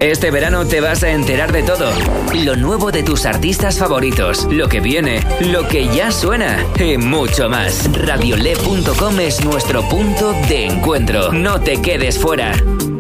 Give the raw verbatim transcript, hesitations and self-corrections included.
Este verano te vas a enterar de todo. Lo nuevo de tus artistas favoritos, lo que viene, lo que ya suena y mucho más. radiolé punto com es nuestro punto de encuentro. No te quedes fuera.